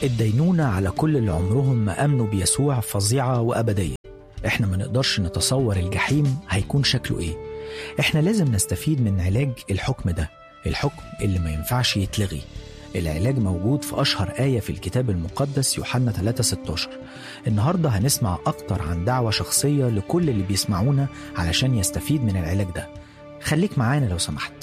الدينونة على كل اللي عمرهم ما أمنوا بيسوع فظيعة وأبدية. إحنا ما نقدرش نتصور الجحيم هيكون شكله إيه. إحنا لازم نستفيد من علاج الحكم ده، الحكم اللي ما ينفعش يتلغي. العلاج موجود في أشهر آية في الكتاب المقدس يوحنا 3:16. النهاردة هنسمع أكتر عن دعوة شخصية لكل اللي بيسمعونا علشان يستفيد من العلاج ده. خليك معانا لو سمحت.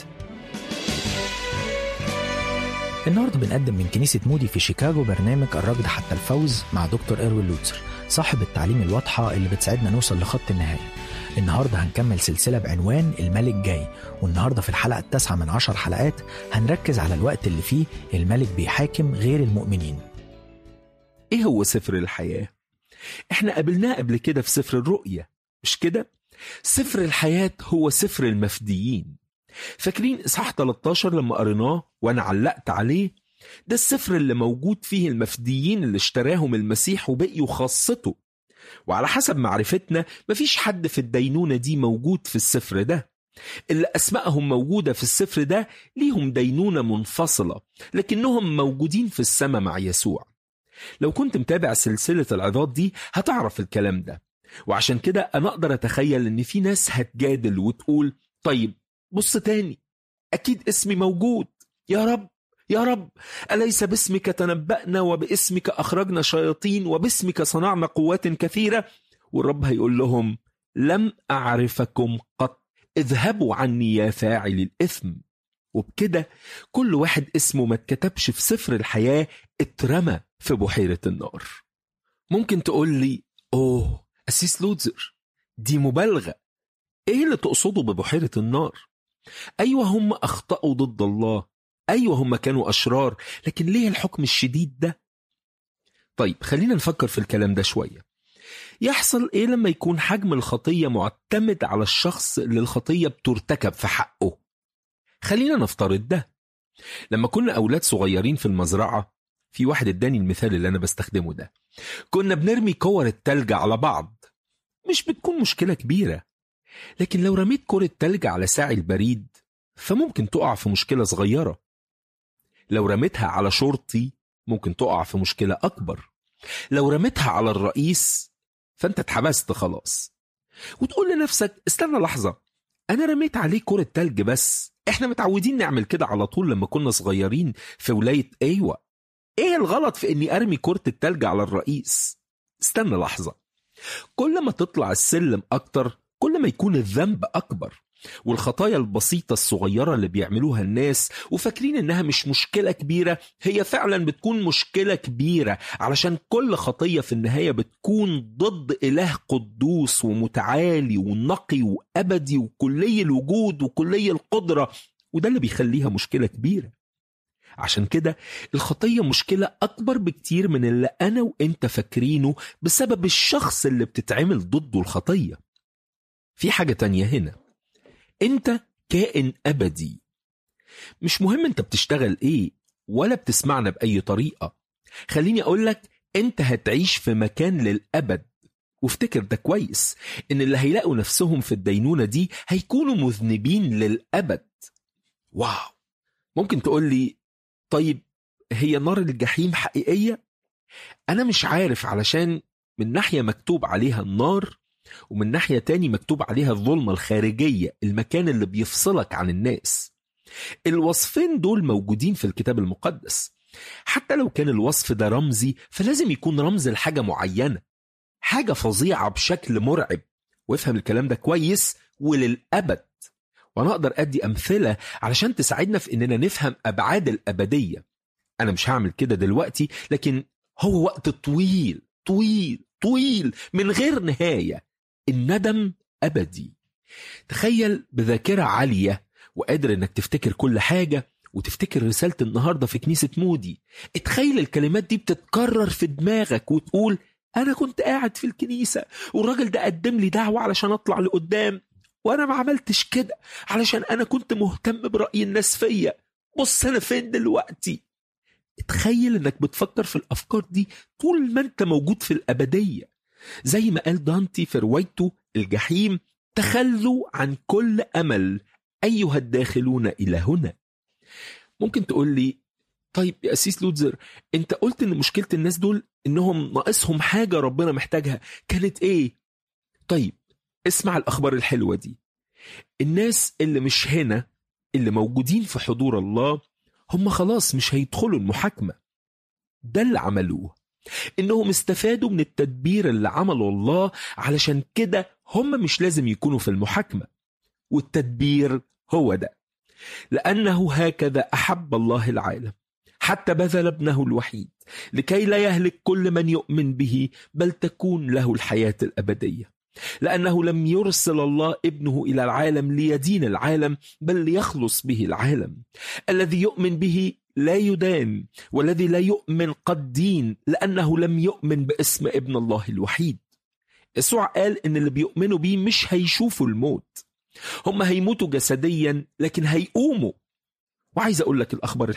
النهاردة بنقدم من كنيسة مودي في شيكاغو برنامج الركض حتى الفوز مع دكتور إروين لوتسر، صاحب التعليم الواضحة اللي بتساعدنا نوصل لخط النهاية. النهاردة هنكمل سلسلة بعنوان الملك جاي، والنهاردة في الحلقة 9 من 10 حلقات هنركز على الوقت اللي فيه الملك بيحاكم غير المؤمنين. ايه هو سفر الحياة؟ احنا قابلناه قبل كده في سفر الرؤية، مش كده؟ سفر الحياة هو سفر المفديين. فاكرين إصحاح 13 لما قريناه وانا علقت عليه؟ ده السفر اللي موجود فيه المفديين اللي اشتراهم المسيح وبقيوا خاصته. وعلى حسب معرفتنا مفيش حد في الدينونة دي موجود في السفر ده. اللي أسمائهم موجودة في السفر ده ليهم دينونة منفصلة، لكنهم موجودين في السماء مع يسوع. لو كنت متابع سلسلة العظات دي هتعرف الكلام ده. وعشان كده أنا أقدر أتخيل إن في ناس هتجادل وتقول طيب بص تاني، أكيد اسمي موجود. يا رب يا رب، أليس باسمك تنبأنا وباسمك أخرجنا شياطين وباسمك صنعنا قوات كثيرة؟ والرب هيقول لهم لم أعرفكم قط، اذهبوا عني يا فاعل الإثم. وبكده كل واحد اسمه ما اتكتبش في سفر الحياة اترمى في بحيرة النار. ممكن تقول لي أوه أسيس لوتزر، دي مبالغة. إيه اللي تقصده ببحيرة النار؟ أيوة هم أخطأوا ضد الله، أيوة هم كانوا أشرار، لكن ليه الحكم الشديد ده؟ طيب خلينا نفكر في الكلام ده شوية. يحصل إيه لما يكون حجم الخطية معتمد على الشخص اللي الخطية بترتكب في حقه؟ خلينا نفترض ده. لما كنا أولاد صغيرين في المزرعة، في واحد اداني المثال اللي أنا بستخدمه ده، كنا بنرمي كور التلج على بعض. مش بتكون مشكلة كبيرة، لكن لو رميت كرة تلج على ساعي البريد فممكن تقع في مشكلة صغيرة. لو رميتها على شرطي ممكن تقع في مشكلة أكبر. لو رميتها على الرئيس فأنت اتحبست خلاص. وتقول لنفسك استنى لحظة، أنا رميت عليه كرة تلج بس، إحنا متعودين نعمل كده على طول لما كنا صغيرين في ولاية أيوة. إيه الغلط في إني أرمي كرة التلج على الرئيس؟ استنى لحظة، كل ما تطلع السلم أكتر كل ما يكون الذنب أكبر. والخطايا البسيطة الصغيرة اللي بيعملوها الناس وفاكرين إنها مش مشكلة كبيرة، هي فعلا بتكون مشكلة كبيرة، علشان كل خطية في النهاية بتكون ضد إله قدوس ومتعالي ونقي وأبدي وكلي الوجود وكلي القدرة، وده اللي بيخليها مشكلة كبيرة. عشان كده الخطية مشكلة أكبر بكتير من اللي أنا وإنت فاكرينه بسبب الشخص اللي بتتعمل ضده الخطية. في حاجة تانية هنا، انت كائن أبدي. مش مهم انت بتشتغل ايه ولا بتسمعنا بأي طريقة. خليني أقولك انت هتعيش في مكان للأبد. وافتكر ده كويس، ان اللي هيلاقوا نفسهم في الدينونة دي هيكونوا مذنبين للأبد. واو، ممكن تقول لي طيب هي نار الجحيم حقيقية؟ أنا مش عارف، علشان من ناحية مكتوب عليها النار ومن ناحية تاني مكتوب عليها الظلمة الخارجية، المكان اللي بيفصلك عن الناس. الوصفين دول موجودين في الكتاب المقدس. حتى لو كان الوصف ده رمزي فلازم يكون رمز لحاجة معينة، حاجة فظيعة بشكل مرعب. وافهم الكلام ده كويس وللأبد. وأنا أقدر أدي أمثلة علشان تساعدنا في إننا نفهم أبعاد الأبدية. أنا مش هعمل كده دلوقتي، لكن هو وقت طويل طويل طويل من غير نهاية. الندم أبدي. تخيل بذاكرة عالية وقادر إنك تفتكر كل حاجة وتفتكر رسالة النهاردة في كنيسة مودي. اتخيل الكلمات دي بتتكرر في دماغك وتقول أنا كنت قاعد في الكنيسة والراجل ده قدم لي دعوة علشان أطلع لقدام، وأنا ما عملتش كده علشان أنا كنت مهتم برأي الناس فيا. بص أنا فين دلوقتي. اتخيل إنك بتفكر في الأفكار دي طول ما أنت موجود في الأبدية. زي ما قال دانتي في روايته الجحيم، تخلوا عن كل أمل أيها الداخلون إلى هنا. ممكن تقول لي طيب يا أسيس لوتزر، انت قلت ان مشكلة الناس دول انهم ناقصهم حاجة ربنا محتاجها، كانت ايه؟ طيب اسمع الأخبار الحلوة دي. الناس اللي مش هنا، اللي موجودين في حضور الله، هم خلاص مش هيدخلوا المحاكمة. ده اللي عملوه، انهم استفادوا من التدبير اللي عمله الله، علشان كده هم مش لازم يكونوا في المحاكمة. والتدبير هو ده: لأنه هكذا أحب الله العالم حتى بذل ابنه الوحيد لكي لا يهلك كل من يؤمن به، بل تكون له الحياة الأبدية. لأنه لم يرسل الله ابنه إلى العالم ليدين العالم، بل ليخلص به العالم. الذي يؤمن به لا يدان، والذي لا يؤمن قد دين، لأنه لم يؤمن باسم ابن الله الوحيد. يسوع قال إن اللي بيؤمنوا بيه مش هيشوفوا الموت، هم هيموتوا جسديا لكن هيقوموا. وعايز أقول لك الأخبار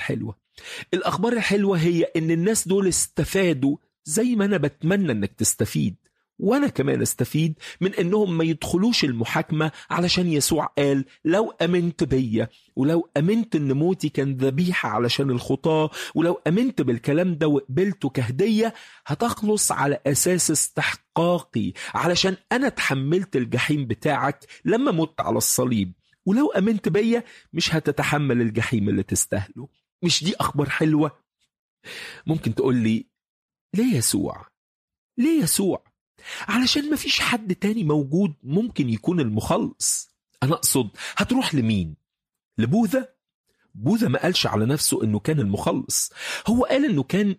الحلوة هي إن الناس دول استفادوا زي ما أنا بتمنى إنك تستفيد، وأنا كمان استفيد من إنهم ما يدخلوش المحاكمة، علشان يسوع قال لو أمنت بيا، ولو أمنت إن موتي كان ذبيحة علشان الخطاة، ولو أمنت بالكلام ده وقبلته كهدية، هتخلص على أساس استحقاقي، علشان أنا تحملت الجحيم بتاعك لما مت على الصليب. ولو أمنت بيا مش هتتحمل الجحيم اللي تستاهله. مش دي أخبار حلوة؟ ممكن تقول لي ليه يسوع؟ ليه يسوع؟ علشان ما فيش حد تاني موجود ممكن يكون المخلص. أنا أقصد هتروح لمين؟ لبوذا؟ بوذا ما قالش على نفسه أنه كان المخلص، هو قال أنه كان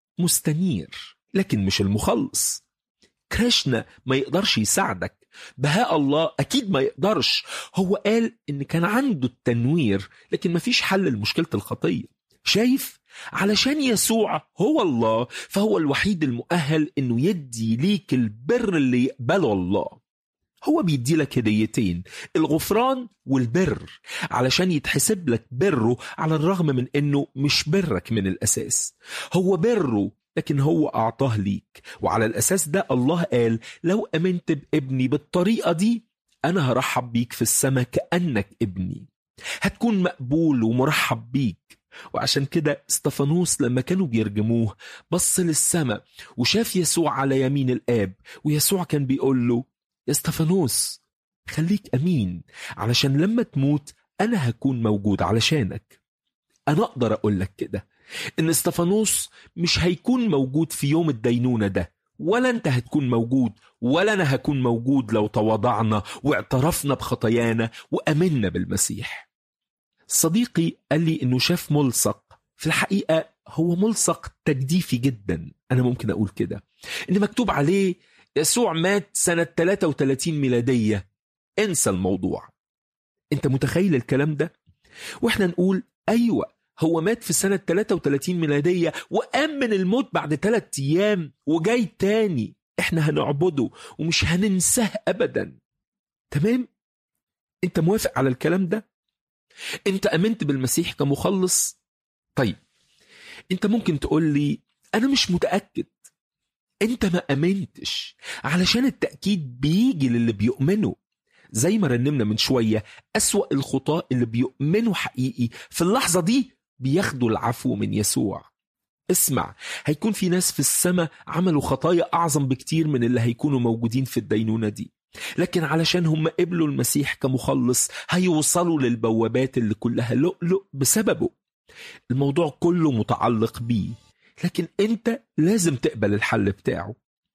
مستنير لكن مش المخلص. كريشنا ما يقدرش يساعدك، بهاء الله أكيد ما يقدرش، هو قال إن كان عنده التنوير لكن ما فيش حل لمشكلة الخطية. شايف؟ علشان يسوع هو الله، فهو الوحيد المؤهل إنه يدي ليك البر اللي يقبله الله. هو بيدي لك هديتين، الغفران والبر، علشان يتحسب لك بره، على الرغم من إنه مش برك من الأساس. هو بره لكن هو أعطاه ليك، وعلى الأساس ده الله قال لو أمنت بابني بالطريقة دي أنا هرحب بيك في السماء كأنك ابني، هتكون مقبول ومرحب بيك. وعشان كده استفانوس لما كانوا بيرجموه بص للسماء وشاف يسوع على يمين الآب، ويسوع كان بيقول له يا استفانوس خليك أمين، علشان لما تموت أنا هكون موجود علشانك. أنا أقدر أقول لك كده إن استفانوس مش هيكون موجود في يوم الدينونة ده، ولا أنت هتكون موجود، ولا أنا هكون موجود لو تواضعنا واعترفنا بخطايانا وأمنا بالمسيح. صديقي قال لي إنه شاف ملصق، في الحقيقة هو ملصق تجديفي جدا، أنا ممكن أقول كده، إن مكتوب عليه يسوع مات سنة 33 ميلادية. انسى الموضوع. أنت متخيل الكلام ده؟ وإحنا نقول أيوة هو مات في سنة 33 ميلادية وقام من الموت بعد 3 أيام وجاي تاني، إحنا هنعبده ومش هننساه أبدا. تمام؟ أنت موافق على الكلام ده؟ أنت أمنت بالمسيح كمخلص؟ طيب أنت ممكن تقول لي أنا مش متأكد. أنت ما أمنتش، علشان التأكيد بيجي للي بيؤمنوا. زي ما رنمنا من شوية، أسوأ الخطاة اللي بيؤمنوا حقيقي في اللحظة دي بياخدوا العفو من يسوع. اسمع، هيكون في ناس في السماء عملوا خطايا أعظم بكتير من اللي هيكونوا موجودين في الدينونة دي، لكن علشان هم قبلوا المسيح كمخلص هيوصلوا للبوابات اللي كلها لؤلؤ بسببه. الموضوع كله متعلق بيه، لكن انت لازم تقبل الحل بتاعه.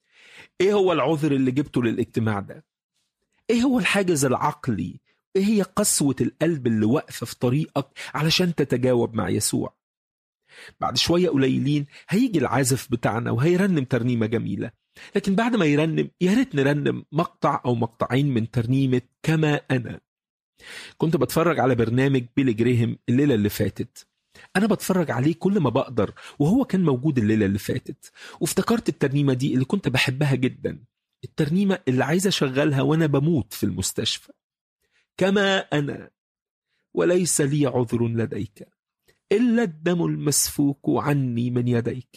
ايه هو العذر اللي جبته للاجتماع ده؟ ايه هو الحاجز العقلي؟ ايه هي قسوة القلب اللي واقفة في طريقك علشان تتجاوب مع يسوع؟ بعد شوية قليلين هيجي العازف بتاعنا وهيرنم ترنيمة جميلة، لكن بعد ما يرنم يا ريت نرنم مقطع أو مقطعين من ترنيمة كما أنا. كنت بتفرج على برنامج بيلي جريهم الليلة اللي فاتت، أنا بتفرج عليه كل ما بقدر، وهو كان موجود الليلة اللي فاتت، وافتكرت الترنيمة دي اللي كنت بحبها جدا، الترنيمة اللي عايز أشغلها وأنا بموت في المستشفى. كما أنا وليس لي عذر لديك إلا الدم المسفوك عني من يديك،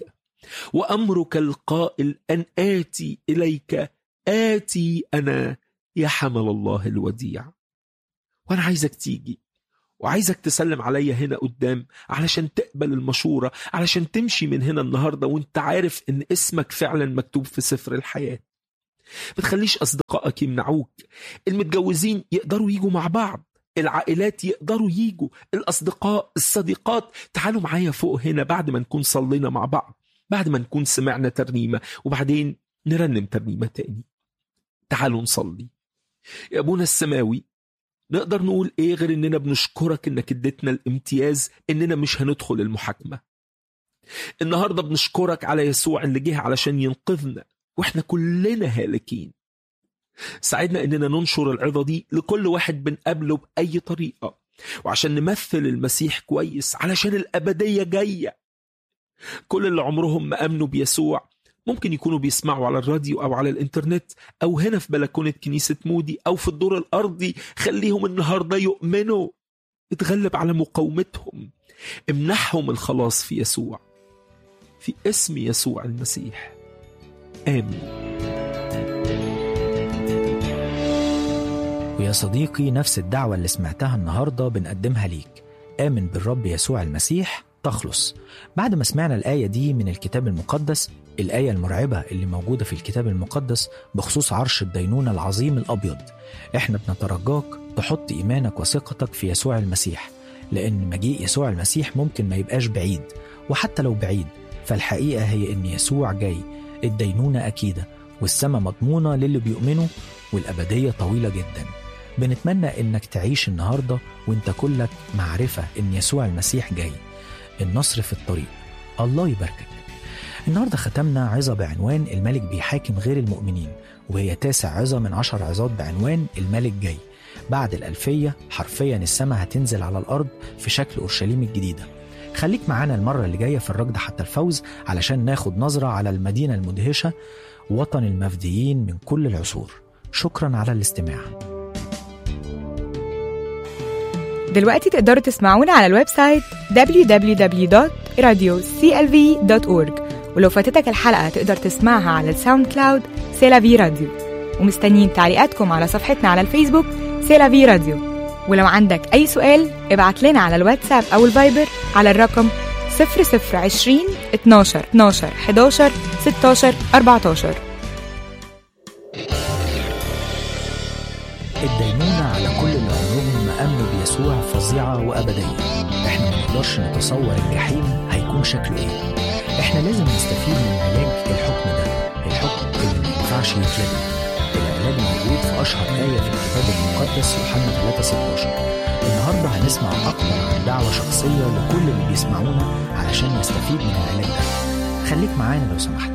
وأمرك القائل أن آتي إليك، آتي أنا يا حمل الله الوديع. وأنا عايزك تيجي وعايزك تسلم عليا هنا قدام علشان تقبل المشورة، علشان تمشي من هنا النهاردة وانت عارف ان اسمك فعلا مكتوب في سفر الحياة. ما تخليش أصدقائك يمنعوك. المتجوزين يقدروا يجوا مع بعض، العائلات يقدروا يجوا، الأصدقاء الصديقات تعالوا معايا فوق هنا بعد ما نكون صلينا مع بعض، بعد ما نكون سمعنا ترنيمة وبعدين نرنم ترنيمة تاني. تعالوا نصلي. يا أبونا السماوي، نقدر نقول إيه غير إننا بنشكرك إنك اديتنا الامتياز إننا مش هندخل المحاكمة. النهاردة بنشكرك على يسوع اللي جه علشان ينقذنا وإحنا كلنا هالكين. ساعدنا إننا ننشر العظة دي لكل واحد بنقابله بأي طريقة، وعشان نمثل المسيح كويس علشان الأبدية جاية. كل اللي عمرهم ما أمنوا بيسوع ممكن يكونوا بيسمعوا على الراديو أو على الإنترنت أو هنا في بلكونة كنيسة مودي أو في الدور الأرضي. خليهم النهاردة يؤمنوا، اتغلب على مقاومتهم، امنحهم الخلاص في يسوع، في اسم يسوع المسيح، آمين. ويا صديقي، نفس الدعوة اللي سمعتها النهاردة بنقدمها ليك. آمن بالرب يسوع المسيح تخلص. بعد ما سمعنا الآية دي من الكتاب المقدس، الآية المرعبة اللي موجودة في الكتاب المقدس بخصوص عرش الدينونة العظيم الأبيض، احنا بنترجاك تحط إيمانك وثقتك في يسوع المسيح، لأن مجيء يسوع المسيح ممكن ما يبقاش بعيد، وحتى لو بعيد فالحقيقة هي إن يسوع جاي. الدينونة أكيدة والسماء مضمونة للي بيؤمنوا، والأبدية طويلة جدا. بنتمنى إنك تعيش النهاردة وإنت كلك معرفة إن يسوع المسيح جاي. النصر في الطريق. الله يباركك. النهاردة ختمنا عظة بعنوان الملك بيحاكم غير المؤمنين، وهي 9 عظة من 10 عظات بعنوان الملك جاي. بعد الألفية حرفيا السماء هتنزل على الأرض في شكل أورشليم الجديدة. خليك معانا المرة اللي جاية في الركض حتى الفوز علشان ناخد نظرة على المدينة المدهشة، وطن المفديين من كل العصور. شكرا على الاستماع. دلوقتي تقدروا تسمعونا على الويب سايت www.radioclv.org، ولو فاتتك الحلقة تقدر تسمعها على الساوند كلاود سيلافي راديو. ومستنيين تعليقاتكم على صفحتنا على الفيسبوك سيلافي راديو. ولو عندك أي سؤال ابعت لنا على الواتساب أو الفايبر على الرقم 0020 12 12 11 16 14. الدينونة على كل اللي عمرهم ما أمنوا بيسوع فظيعة وأبدية. احنا ما نقدرش نتصور الجحيم هيكون شكله ايه. احنا لازم نستفيد من علاج الحكم ده، الحكم اللي ما ينفعش يتلغي. العلاج موجود في أشهر آية في الكتاب المقدس يوحنا 3:16. النهاردة هنسمع أكتر عن دعوة شخصية لكل اللي بيسمعونا علشان يستفيد من العلاج ده. خليك معانا لو سمحت.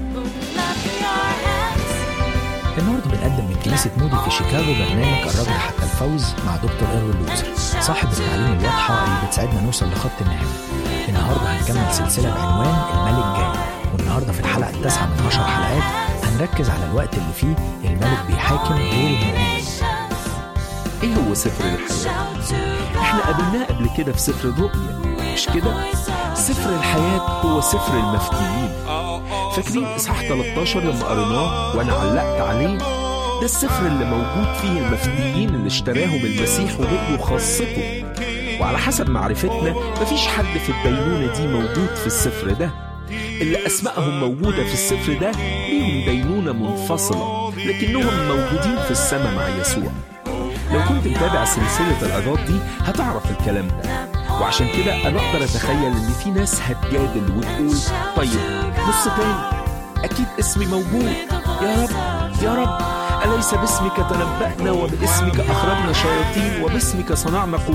النهارده بنقدم من كنيسة مودي في شيكاغو برنامج الركض حتى الفوز مع دكتور إيروين لوزر، صاحب التعليم الواضحة اللي بتساعدنا نوصل لخط النهاية. النهارده هنكمل سلسلة بعنوان الملك جاي، والنهارده في الحلقة 9 من 10 حلقات هنركز على الوقت اللي فيه الملك بيحاكم غير المؤمنين. ايه هو سفر الحياة؟ احنا قابلناه قبل كده في سفر الرؤيا، مش كده؟ سفر الحياة هو سفر المفديين. فاكرين إصحاح 13 لما قريناه وانا علقت عليه؟ ده السفر اللي موجود فيه المفديين اللي اشتراهم المسيح وبقوا خاصته. وعلى حسب معرفتنا مفيش حد في الدينونة دي موجود في السفر ده. اللي أسمائهم موجودة في السفر ده ليهم دينونة منفصلة، لكنهم موجودين في السماء مع يسوع. لو كنت متابع سلسلة العظات دي هتعرف الكلام ده. وعشان كده أنا أقدر أتخيل إن في ناس هتجادل وتقول طيب نص تاني، أكيد اسمي موجود. يا رب يا رب، أليس باسمك تنبأنا وباسمك أخرجنا شياطين وباسمك صنعنا قوة؟